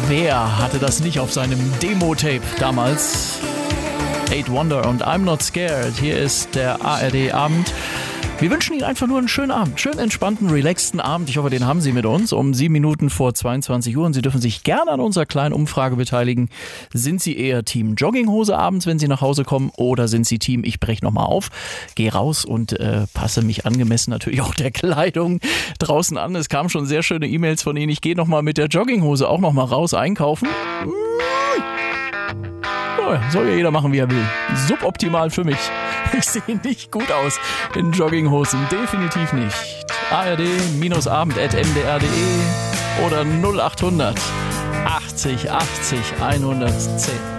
Wer hatte das nicht auf seinem Demo-Tape damals? Eight Wonder und I'm Not Scared. Hier ist der ARD-Abend. Wir wünschen Ihnen einfach nur einen schönen Abend, schön entspannten, relaxten Abend. Ich hoffe, den haben Sie mit uns um 7 Minuten vor 22 Uhr. Und Sie dürfen sich gerne an unserer kleinen Umfrage beteiligen. Sind Sie eher Team Jogginghose abends, wenn Sie nach Hause kommen? Oder sind Sie Team, ich breche nochmal auf, gehe raus und passe mich angemessen natürlich auch der Kleidung draußen an. Es kamen schon sehr schöne E-Mails von Ihnen. Ich gehe nochmal mit der Jogginghose auch nochmal raus einkaufen. Soll ja jeder machen, wie er will. Suboptimal für mich. Ich sehe nicht gut aus in Jogginghosen. Definitiv nicht. ard-abend@mdr.de oder 0800 80 80 110.